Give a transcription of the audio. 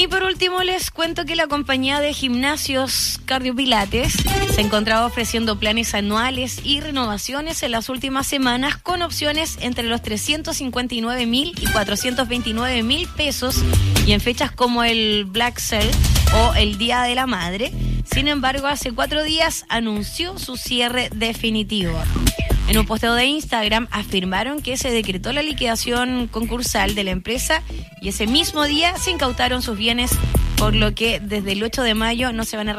Y por último les cuento que la compañía de gimnasios Cardiopilates se encontraba ofreciendo planes anuales y renovaciones en las últimas semanas con opciones entre los 359.000 y 429.000 pesos y en fechas como el Black Sale o el Día de la Madre. Sin embargo, hace 4 días anunció su cierre definitivo. En un posteo de Instagram afirmaron que se decretó la liquidación concursal de la empresa y ese mismo día se incautaron sus bienes, por lo que desde el 8 de mayo no se van a